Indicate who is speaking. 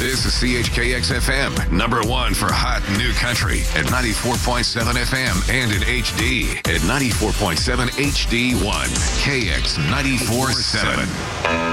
Speaker 1: This is CHKX FM, number one for hot new country at 94.7 FM and in HD at 94.7 HD1. KX 94.7.